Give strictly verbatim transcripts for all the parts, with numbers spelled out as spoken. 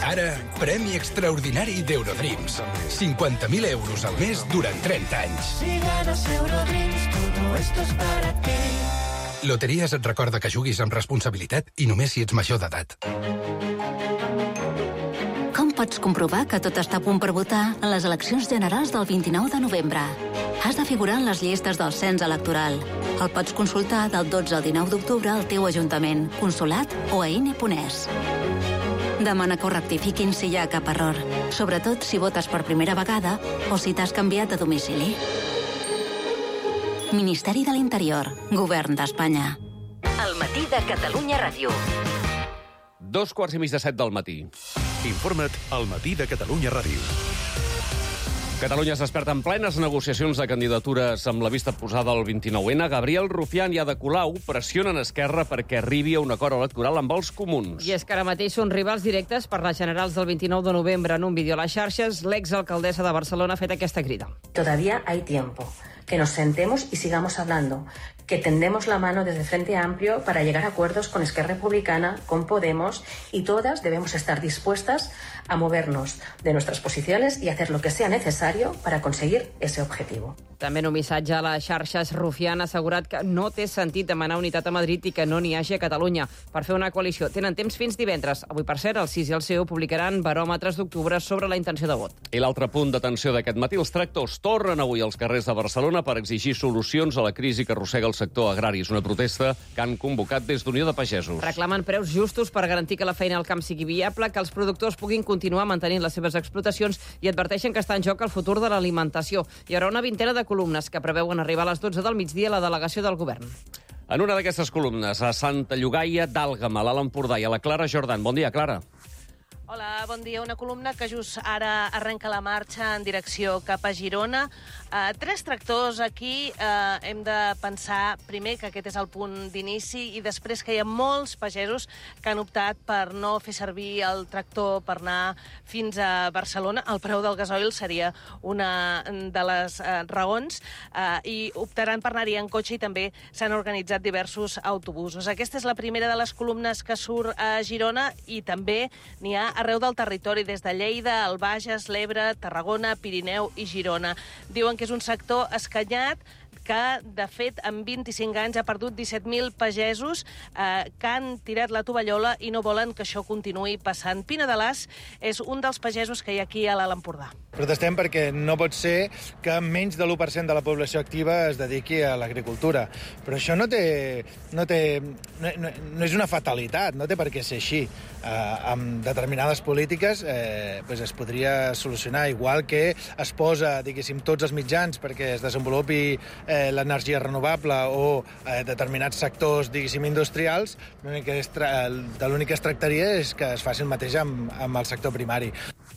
Ara, premi extraordinari d'Eurodreams. cinquanta mil euros al mes durant trenta anys. Si ganas Eurodreams, todo esto es para ti. Loteries et recorda que juguis amb responsabilitat i només si ets major d'edat. Com pots comprovar que tot està a punt per votar en les eleccions generals del vint-i-nou de novembre? Has de figurar en les llistes del cens electoral. El pots consultar del dotze al dinou d'octubre al teu ajuntament, consolat o a ine punt es. Demana que ho rectifiquin si hi ha cap error, sobretot si votes per primera vegada o si t'has canviat de domicili. Ministeri de l'Interior, Govern d'Espanya. El matí de Catalunya Ràdio. Dos quarts i mig de set del matí. Informa't al matí de Catalunya Ràdio. Catalunya es desperta en plenes negociacions de candidatures amb la vista posada al vint-i-nou ene. Gabriel Rufián i Ada Colau pressionen Esquerra perquè arribi a un acord electoral amb els comuns. I és que ara mateix són rivals directes per les generals del vint-i-nou de novembre. En un vídeo a les xarxes, l'exalcaldessa de Barcelona ha fet aquesta crida. Todavía hay tiempo. Que nos sentemos y sigamos hablando, que tendemos la mano desde Frente Amplio para llegar a acuerdos con Esquerra Republicana, con Podemos, y todas debemos estar dispuestas a movernos de nuestras posiciones y hacer lo que sea necesario para conseguir ese objetivo. També en un missatge a les xarxes, Rufián ha assegurat que no té sentit demanar unitat a Madrid i que no n'hi hagi a Catalunya per fer una coalició. Tenen temps fins divendres. Avui, per cert, el sis i el C E U publicaran baròmetres d'octubre sobre la intenció de vot. I l'altre punt d'atenció d'aquest matí, els tractors tornen avui als carrers de Barcelona per exigir solucions a la crisi que arrossega el sector agrari. És una protesta que han convocat des d'Unió de Pagesos. Reclamen preus justos per garantir que la feina al camp sigui viable, que els productors puguin continuar mantenint les seves explotacions i adverteixen que està en joc el futur de l'alimentació. Hi haurà una vintena de columnes que preveuen arribar a les dotze del migdia a la delegació del govern. En una d'aquestes columnes, a Santa Llogaia d'Àlgama, a l'Alt Empordà, i a la Clara Jordan. Bon dia, Clara. Hola, bon dia. Una columna que just ara arrenca la marxa en direcció cap a Girona. Uh, tres tractors aquí. Uh, hem de pensar primer que aquest és el punt d'inici i després que hi ha molts pagesos que han optat per no fer servir el tractor per anar fins a Barcelona. El preu del gasoil seria una de les uh, raons uh, i optaran per anar-hi en cotxe i també s'han organitzat diversos autobusos. Aquesta és la primera de les columnes que surt a Girona i també n'hi ha arreu del territori, des de Lleida, el Bages, l'Ebre, Tarragona, Pirineu i Girona. Diuen que és un sector escanyat que, de fet, en vint-i-cinc anys ha perdut disset mil pagesos eh, que han tirat la tovallola i no volen que això continuï passant. Pina de l'As és un dels pagesos que hi ha aquí a l'Alt Empordà. Protestem perquè no pot ser que menys de l'u per cent de la població activa es dediqui a l'agricultura. Però això no té, no té, no, no, no és una fatalitat, no té per què ser així. Eh, amb determinades polítiques eh, pues es podria solucionar, igual que es posa, diguéssim, tots els mitjans perquè es desenvolupi eh, l'energia renovable o eh, determinats sectors, diguéssim, industrials. L'únic que es tra- de l'únic que es tractaria és que es faci el mateix amb, amb el sector primari.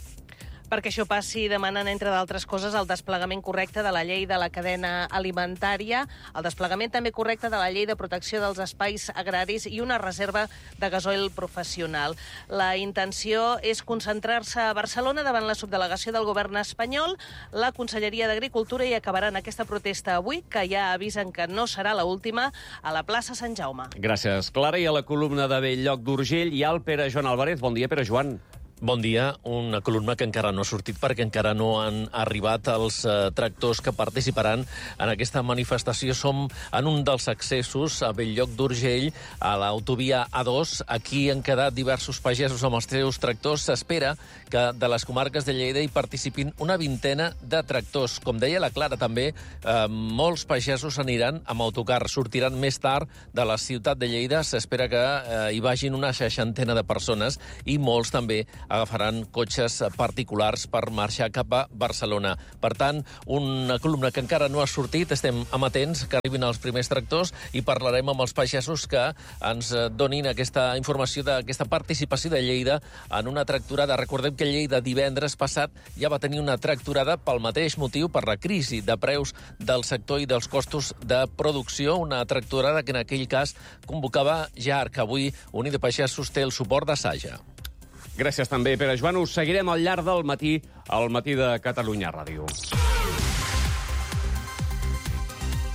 Perquè això passi, demanen, entre d'altres coses, el desplegament correcte de la llei de la cadena alimentària, el desplegament també correcte de la llei de protecció dels espais agraris i una reserva de gasoil professional. La intenció és concentrar-se a Barcelona davant la subdelegació del govern espanyol, la Conselleria d'Agricultura, i acabaran aquesta protesta avui, que ja avisen que no serà l'última, a la plaça Sant Jaume. Gràcies, Clara. I a la columna de Bell-lloc d'Urgell hi ha el Pere Joan Álvarez. Bon dia, Pere Joan. Bon dia. Una columna que encara no ha sortit perquè encara no han arribat els eh, tractors que participaran en aquesta manifestació. Som en un dels accessos a Bell-lloc d'Urgell, a l'autovia A dos. Aquí han quedat diversos pagesos amb els seus tractors. S'espera que de les comarques de Lleida hi participin una vintena de tractors. Com deia la Clara també, eh, molts pagesos aniran amb autocar. Sortiran més tard de la ciutat de Lleida. S'espera que eh, hi vagin una seixantena de persones i molts també agafaran cotxes particulars per marxar cap a Barcelona. Per tant, una columna que encara no ha sortit. Estem amatents que arribin els primers tractors i parlarem amb els pagesos que ens donin aquesta informació d'aquesta participació de Lleida en una tractorada. Recordem que Lleida divendres passat ja va tenir una tractorada pel mateix motiu, per la crisi de preus del sector i dels costos de producció. Una tractorada que en aquell cas convocava J A R, que avui Unió de Pagesos té el suport de Saja. Gràcies també, Pere Joan. Us seguirem al llarg del matí, al matí de Catalunya Ràdio.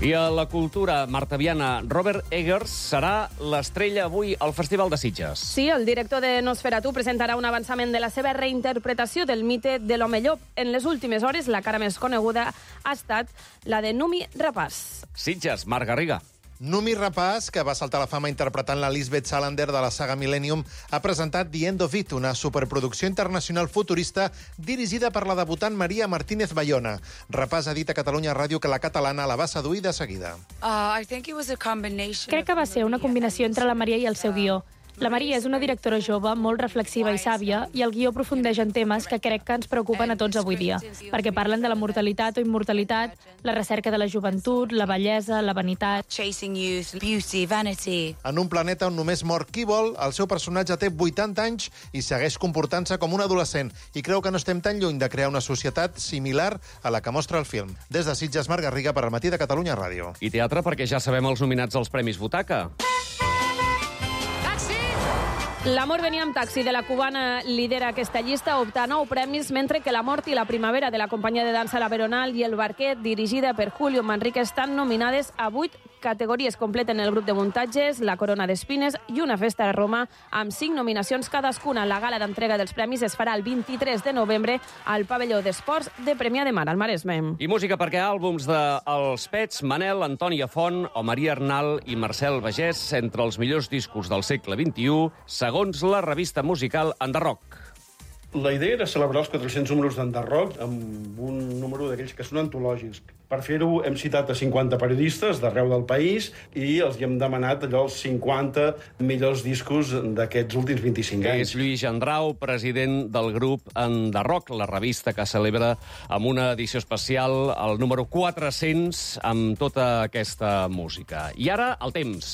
I a la cultura, Marta Viana, Robert Eggers serà l'estrella avui al Festival de Sitges. Sí, el director de Nosferatu presentarà un avançament de la seva reinterpretació del mite de l'home llop. En les últimes hores, la cara més coneguda ha estat la de Numi Rapaz. Sitges, Marc Garriga. Numi Rapaz, que va saltar a la fama interpretant la Lisbeth Salander de la saga Millennium, ha presentat The End of It, una superproducció internacional futurista dirigida per la debutant Maria Martínez Bayona. Rapaz ha dit a Catalunya Ràdio que la catalana la va seduir de seguida. Uh, Crec que va ser una combinació entre la Maria i el seu guió. La Maria és una directora jove, molt reflexiva i sàvia, i el guió aprofundeix en temes que crec que ens preocupen a tots avui dia, perquè parlen de la mortalitat o immortalitat, la recerca de la joventut, la bellesa, la vanitat... En un planeta on només mor qui vol, el seu personatge té vuitanta anys i segueix comportant-se com un adolescent, i creu que no estem tan lluny de crear una societat similar a la que mostra el film. Des de Sitges, Marc Garriga, per al Matí de Catalunya Ràdio. I teatre, perquè ja sabem els nominats als Premis Butaca. L'amor venia amb taxi de la cubana lidera aquesta llista, opta a nou premis, mentre que La mort i la primavera de la companyia de dansa La Veronal i El Barquet, dirigida per Julio Manrique, estan nominades a vuit categories. Completen el grup de muntatges, La corona d'espines i Una festa a Roma, amb cinc nominacions cadascuna. La gala d'entrega dels premis es farà el vint-i-tres de novembre al pavelló d'esports de Premià de Mar, al Maresme. I música, perquè àlbums de Els Pets, Manel, Antònia Font o Maria Arnal i Marcel Bagès, entre els millors discos del segle vint-i-u, segons la revista musical Enderrock. La idea era celebrar els quatre-cents números d'Enderrock amb un número d'aquells que són antològics. Per fer-ho hem citat a cinquanta periodistes d'arreu del país i els hi hem demanat allò els cinquanta millors discos d'aquests últims vint-i-cinc anys. És Lluís Gendrau, president del grup Enderrock, la revista que celebra amb una edició especial el número quatre-cents amb tota aquesta música. I ara, el temps.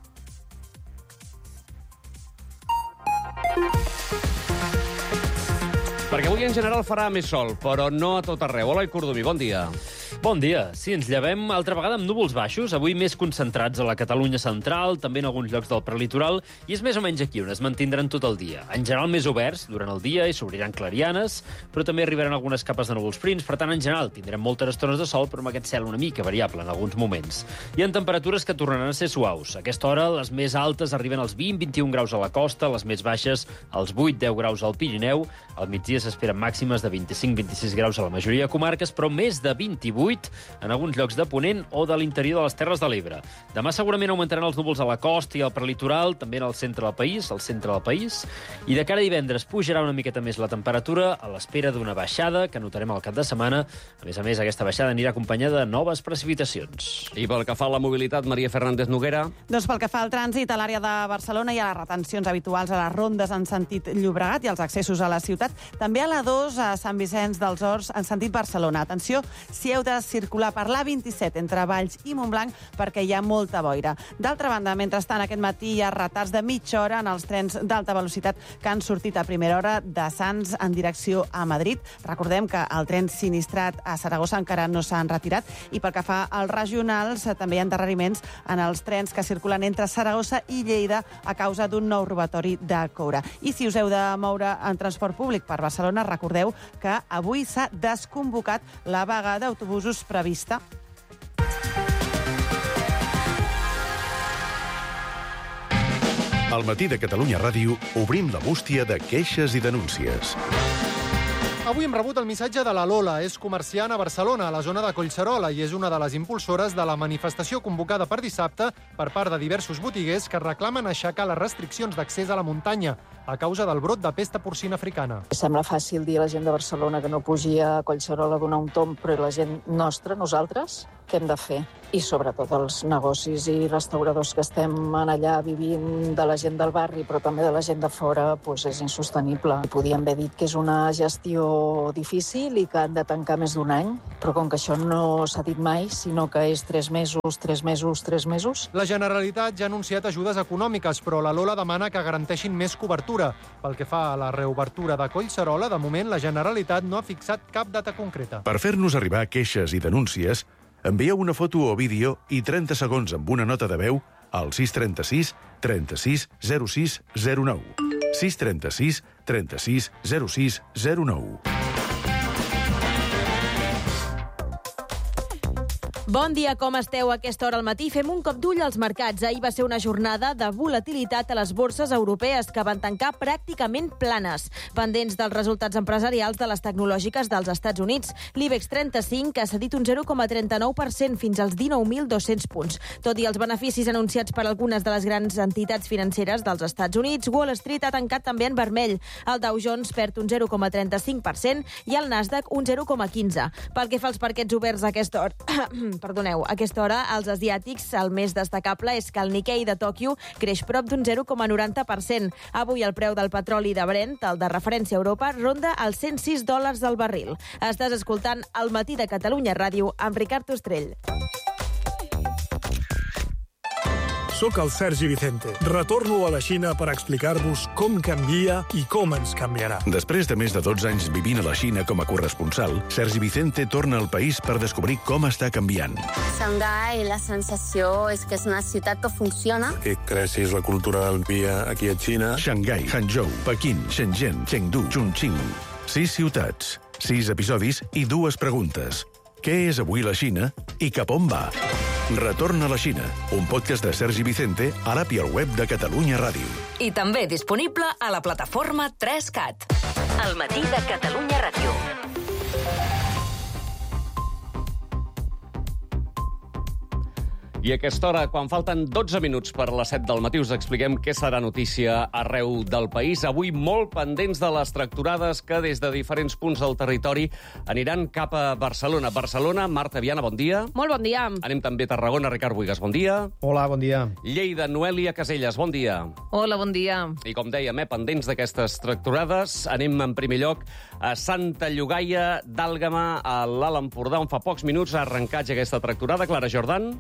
Perquè avui en general farà més sol, però no a tot arreu. Hola, Cordoví, bon dia. Bon dia. Sí, ens llevem altra vegada amb núvols baixos, avui més concentrats a la Catalunya central, també en alguns llocs del prelitoral, i és més o menys aquí on es mantindran tot el dia. En general més oberts durant el dia i s'obriran clarianes, però també arribaran algunes capes de núvols prims, per tant, en general, tindrem moltes estones de sol, però amb aquest cel una mica variable en alguns moments. Hi ha temperatures que tornaran a ser suaus. A aquesta hora, les més altes arriben als vint a vint-i-un graus a la costa, les més baixes als vuit a deu graus al Pirineu. Al migdia s'esperen màximes de vint-i-cinc a vint-i-sis graus a la majoria de comarques, però més de vint-i-vuit en alguns llocs de Ponent o de l'interior de les Terres de l'Ebre. Demà segurament augmentaran els núvols a la costa i al prelitoral, també en el centre del país, al centre del país, i de cara a divendres pujarà una miqueta més la temperatura a l'espera d'una baixada que notarem al cap de setmana. A més a més, aquesta baixada anirà acompanyada de noves precipitacions. I pel que fa a la mobilitat, Maria Fernández Noguera. Doncs pel que fa al trànsit, a l'àrea de Barcelona hi ha les retencions habituals a les rondes en sentit Llobregat i els accessos a la ciutat. També a la dos, a Sant Vicenç dels Horts, en sentit Barcelona. Atenció, si heu de circular per l'A vint-i-set entre Valls i Montblanc perquè hi ha molta boira. D'altra banda, mentrestant, aquest matí hi ha retards de mitja hora en els trens d'alta velocitat que han sortit a primera hora de Sants en direcció a Madrid. Recordem que el tren sinistrat a Saragossa encara no s'han retirat i pel que fa als regionals també hi ha endarreriments en els trens que circulen entre Saragossa i Lleida a causa d'un nou robatori de coure. I si us heu de moure en transport públic per Barcelona, recordeu que avui s'ha desconvocat la vaga d'autobusos prevista. Al Matí de Catalunya Ràdio obrim la bústia de queixes i denúncies. Avui hem rebut el missatge de la Lola. És comerciant a Barcelona, a la zona de Collserola, i és una de les impulsores de la manifestació convocada per dissabte per part de diversos botiguers que reclamen aixecar les restriccions d'accés a la muntanya a causa del brot de pesta porcina africana. Sembla fàcil dir a la gent de Barcelona que no pugi a Collserola a donar un tomb, però la gent nostra, nosaltres, què hem de fer? I sobretot els negocis i restauradors que estem allà vivint de la gent del barri, però també de la gent de fora, doncs és insostenible. Podíem haver dit que és una gestió difícil i que han de tancar més d'un any, però com que això no s'ha dit mai, sinó que és tres mesos, tres mesos, tres mesos... La Generalitat ja ha anunciat ajudes econòmiques, però la Lola demana que garanteixin més cobertura. Pel que fa a la reobertura de Collserola, de moment la Generalitat no ha fixat cap data concreta. Per fer-nos arribar queixes i denúncies, envieu una foto o vídeo i trenta segons amb una nota de veu al sis trenta sis trenta sis zero sis zero nou. sis trenta sis trenta sis zero sis zero nou. Bon dia, com esteu a aquesta hora al matí? Fem un cop d'ull als mercats. Ahir va ser una jornada de volatilitat a les borses europees que van tancar pràcticament planes, pendents dels resultats empresarials de les tecnològiques dels Estats Units. L'IBEX trenta-cinc ha cedit un zero coma trenta-nou per cent fins als dinou mil dos-cents punts. Tot i els beneficis anunciats per algunes de les grans entitats financeres dels Estats Units, Wall Street ha tancat també en vermell. El Dow Jones perd un zero coma trenta-cinc per cent i el Nasdaq un zero coma quinze. Pel que fa als parquets oberts a aquesta hora... Perdoneu, a aquesta hora, als asiàtics, el més destacable és que el Nikkei de Tòquio creix prop d'un zero coma noranta per cent. Avui el preu del petroli de Brent, el de referència a Europa, ronda els cent sis dòlars del barril. Estàs escoltant El matí de Catalunya Ràdio amb Ricard Ostrell. Soc el Sergi Vicente. Retorno a la Xina per explicar-vos com canvia i com ens canviarà. Després de més de dotze anys vivint a la Xina com a corresponsal, Sergi Vicente torna al país per descobrir com està canviant. Xangai, la sensació és que és una ciutat que funciona. Que creixis la cultura del dia aquí a Xina. Xangai, Hangzhou, Pequín, Shenzhen, Chengdu, Chongqing. Sis ciutats, sis episodis i dues preguntes. Què és avui la Xina i cap on va? Retorn a la Xina, un podcast de Sergi Vicente a l'app i al web de Catalunya Ràdio. I també disponible a la plataforma tres cat. El matí de Catalunya Ràdio. I a aquesta hora, quan falten dotze minuts per les set del matí, us expliquem què serà notícia arreu del país. Avui molt pendents de les tractorades que des de diferents punts del territori aniran cap a Barcelona. Barcelona, Marta Viana, bon dia. Molt bon dia. Anem també a Tarragona, Ricard Buigas, bon dia. Hola, bon dia. Lleida, Noèlia Caselles, bon dia. Hola, bon dia. I com dèiem, eh, pendents d'aquestes tractorades, anem en primer lloc a Santa Llogaia d'Àlgama, a l'Alt Empordà, on fa pocs minuts ha arrencat ja aquesta tractorada. Clara Jordan.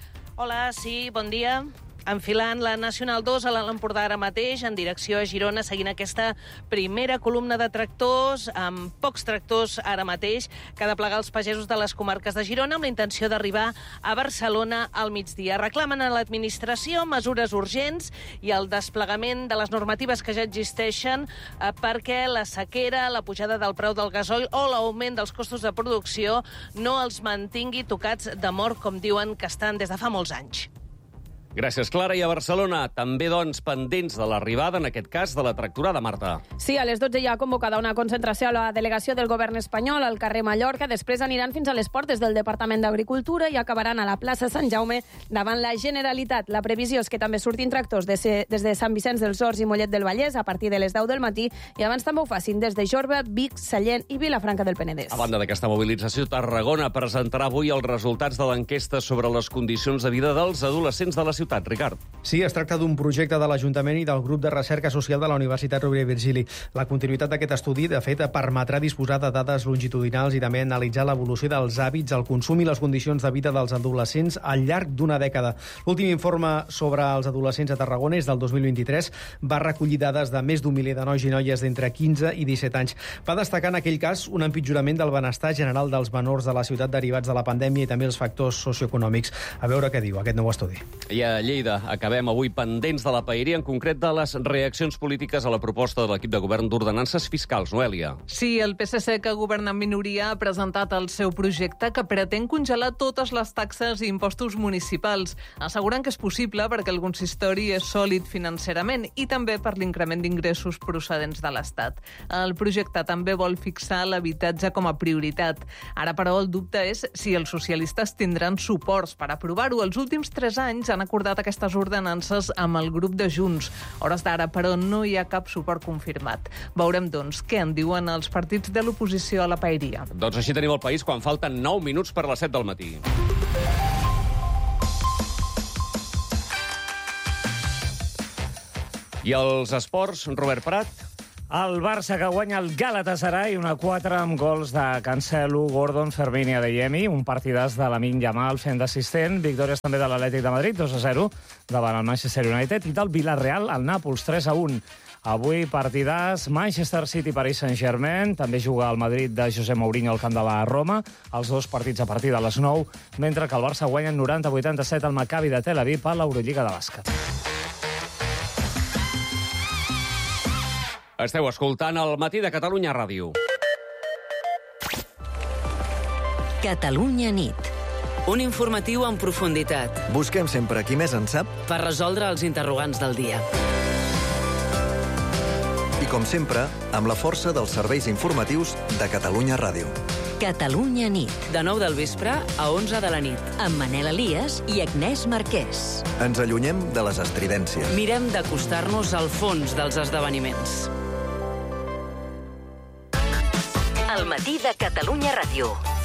Hola, sí, bon dia. Enfilant la Nacional dos a l'Alt Empordà ara mateix, en direcció a Girona, seguint aquesta primera columna de tractors, amb pocs tractors ara mateix, que ha de plegar els pagesos de les comarques de Girona amb la intenció d'arribar a Barcelona al migdia. Reclamen a l'administració mesures urgents i el desplegament de les normatives que ja existeixen eh, perquè la sequera, la pujada del preu del gasoil o l'augment dels costos de producció no els mantingui tocats de mort, com diuen que estan des de fa molts anys. Gràcies, Clara. I a Barcelona, també, doncs, pendents de l'arribada, en aquest cas, de la tractorada, Marta. Sí, a les dotze hi ha convocada una concentració a la delegació del govern espanyol al carrer Mallorca. Després aniran fins a les portes del Departament d'Agricultura i acabaran a la plaça Sant Jaume davant la Generalitat. La previsió és que també surtin tractors des de Sant Vicenç dels Horts i Mollet del Vallès a partir de les deu del matí i abans també ho facin des de Jorba, Vic, Sallent i Vilafranca del Penedès. A banda d'aquesta mobilització, Tarragona presentarà avui els resultats de l'enquesta sobre les condicions de vida dels adolescents de la ciutat. Ricard. Sí, es tracta d'un projecte de l'Ajuntament i del grup de recerca social de la Universitat Rovira i Virgili. La continuïtat d'aquest estudi, de fet, permetrà disposar de dades longitudinals i també analitzar l'evolució dels hàbits, el consum i les condicions de vida dels adolescents al llarg d'una dècada. L'últim informe sobre els adolescents a Tarragona és del dos mil vint-i-tres. Va recollir dades de més d'un miler de nois i noies d'entre quinze i disset anys. Va destacar en aquell cas un empitjorament del benestar general dels menors de la ciutat derivats de la pandèmia i també els factors socioeconòmics. A veure què diu aquest nou estudi. I a Lleida acabem avui pendents de la paeria, en concret de les reaccions polítiques a la proposta de l'equip de govern d'ordenances fiscals. Noèlia. Sí, el P S C, que governa en minoria, ha presentat el seu projecte que pretén congelar totes les taxes i impostos municipals. Asseguren que és possible perquè el consistori és sòlid financerament i també per l'increment d'ingressos procedents de l'Estat. El projecte també vol fixar l'habitatge com a prioritat. Ara, però, el dubte és si els socialistes tindran suports per aprovar-ho. Els últims tres anys han acordat aquestes ordenances amb el grup de Junts. Hores d'ara, però, no hi ha cap suport confirmat. Veurem, doncs, què en diuen els partits de l'oposició a la paeria. Doncs així tenim el país quan falten nou minuts per les set del matí. I els esports, Robert Prat? El Barça, que guanya el Galatasaray, una quatre amb gols de Cancelo, Gordon, Fermín i Adeyemi, un partidàs de l'Amin Yamal fent d'assistent, victòries també de l'Atlètic de Madrid, dos a zero, davant el Manchester United, i del Villarreal, al Nàpols, tres a un. Avui partidàs, Manchester City, Paris Saint-Germain, també juga el Madrid de José Mourinho al camp de la Roma, els dos partits a partir de les nou, mentre que el Barça guanya noranta a vuitanta-set al Maccabi de Tel Aviv a l'Eurolliga de bàsquet. Esteu escoltant el matí de Catalunya Ràdio. Catalunya nit. Un informatiu en profunditat. Busquem sempre qui més en sap per resoldre els interrogants del dia. I, com sempre, amb la força dels serveis informatius de Catalunya Ràdio. Catalunya nit. De nou del vespre a onze de la nit. Amb Manel Elias i Agnès Marquès. Ens allunyem de les estridències. Mirem d'acostar-nos al fons dels esdeveniments. El matí de Catalunya Ràdio.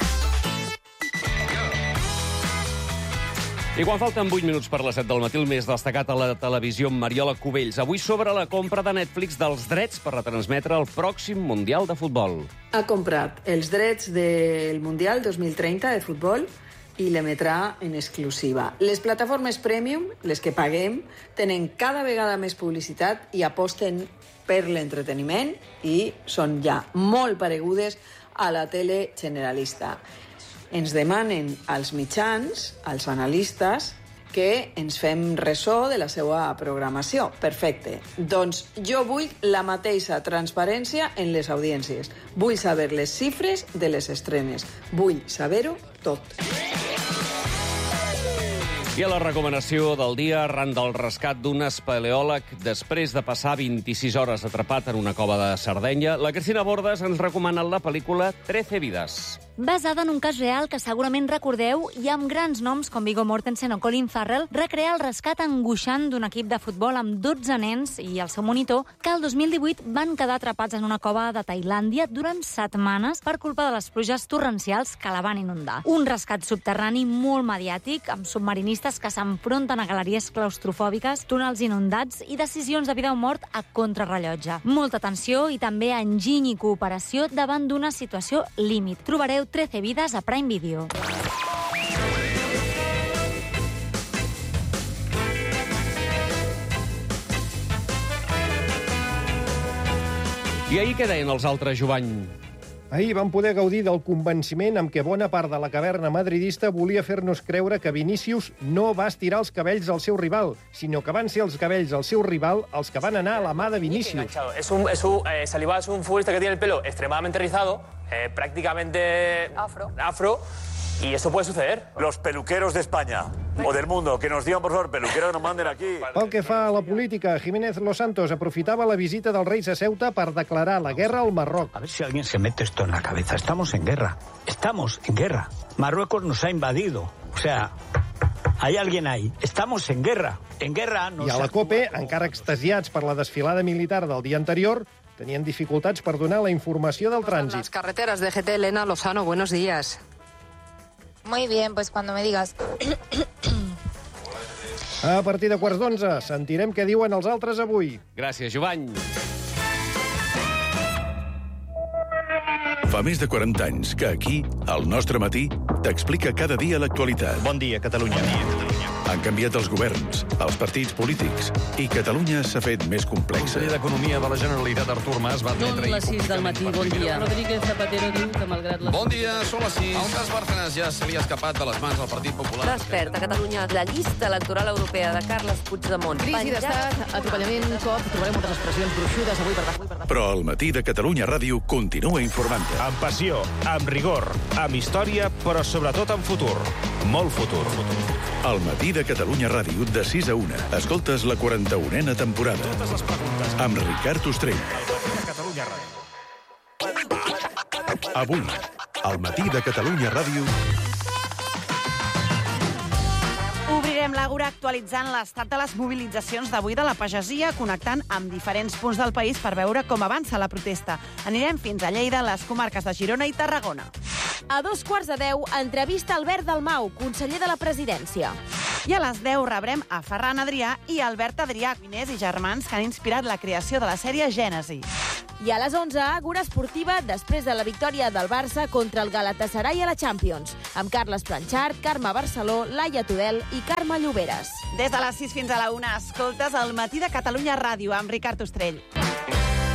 I quan falten vuit minuts per les set del matí, el més destacat a la televisió amb Mariola Cubells. Avui sobre la compra de Netflix dels drets per retransmetre el pròxim Mundial de Futbol. Ha comprat els drets del Mundial dos mil trenta de futbol i l'emetrà en exclusiva. Les plataformes premium, les que paguem, tenen cada vegada més publicitat i aposten per l'entreteniment i són ja molt paregudes a la tele generalista. Ens demanen als mitjans, als analistes, que ens fem ressò de la seva programació. Perfecte. Doncs jo vull la mateixa transparència en les audiències. Vull saber les xifres de les estrenes. Vull saber-ho tot. I a la recomanació del dia, arran del rescat d'un espeleòleg després de passar vint-i-sis hores atrapat en una cova de Sardenya, la Cristina Bordes ens recomana la pel·lícula trece vides. Basada en un cas real que segurament recordeu i amb grans noms com Viggo Mortensen o Colin Farrell, recrea el rescat angoixant d'un equip de futbol amb dotze nens i el seu monitor que el dos mil divuit van quedar atrapats en una cova de Tailàndia durant setmanes per culpa de les pluges torrencials que la van inundar. Un rescat subterrani molt mediàtic, amb submarinistes que s'enfronten a galeries claustrofòbiques, túnels inundats i decisions de vida o mort a contrarrellotge. Molta tensió i també enginy i cooperació davant d'una situació límit. Trobareu trece vides a Prime Video. I ahir què deien els altres, Jovany? Ahir vam poder gaudir del convenciment amb què bona part de la caverna madridista volia fer-nos creure que Vinícius no va estirar els cabells al seu rival, sinó que van ser els cabells del seu rival els que van anar a la mà de Vinícius. Es un, es un, eh, Saliba es un futbolista que tiene el pelo extremadamente rizado, eh, prácticamente afro. afro, y eso puede suceder. Los peluqueros de España o del mundo, que nos digan, por favor, peluqueros nos manden aquí. Pel que fa a la política, Jiménez Los Santos aprofitava la visita dels Reis a Ceuta per declarar la guerra al Marroc. A ver si alguien se mete esto en la cabeza. Estamos en guerra. Estamos en guerra. Marruecos nos ha invadido. O sea, hay alguien ahí. Estamos en guerra. En guerra nos... I a la COPE, encara extasiats per la desfilada militar del dia anterior, tenien dificultats per donar la informació del trànsit. Las carreteras de G T, Elena Lozano, buenos días. Muy bien, pues cuando me digas. A partir de quarts d'onze, sentirem què diuen els altres avui. Gràcies, Jovany. Fa més de quaranta anys que aquí, al Nostre Matí, t'explica cada dia l'actualitat. Bon dia, Catalunya. Bon dia, Catalunya. Han canviat els governs, els partits polítics, i Catalunya s'ha fet més complexa. El conseller d'Economia de la Generalitat, Artur Mas, va admetre... Són les sis del matí, bon dia. Rodríguez Zapatero diu que malgrat les... Bon dia, són les sis. El cas Bárcenas ja se li ha escapat de les mans al Partit Popular. Desperta Catalunya, la llista electoral europea de Carles Puigdemont. Crisi d'estat, atropellament, cop, trobarem moltes expressions gruixudes avui per avui. Però el matí de Catalunya Ràdio continua informant-te. Amb passió, amb rigor, amb història, però sobretot amb futur. Molt futur. El matí de Catalunya Ràdio, de sis a una. Escoltes la quaranta-unena temporada. Totes les preguntes. Amb Ricard Ostrell. Catalunya Ràdio. Avui, al matí de Catalunya Ràdio... Obrirem l'Àgora actualitzant l'estat de les mobilitzacions d'avui de la pagesia, connectant amb diferents punts del país per veure com avança la protesta. Anirem fins a Lleida, les comarques de Girona i Tarragona. A dos quarts de deu, entrevista Albert Dalmau, conseller de la Presidència. I a les deu rebrem a Ferran Adrià i Albert Adrià, cuiners i germans que han inspirat la creació de la sèrie Gènesi. I a les onze, Àgora esportiva després de la victòria del Barça contra el Galatasaray a la Champions, amb Carles Planchard, Carme Barceló, Laia Tudel i Carme Lloberes. Des de les sis fins a la una, escoltes el matí de Catalunya Ràdio amb Ricard Ostrell.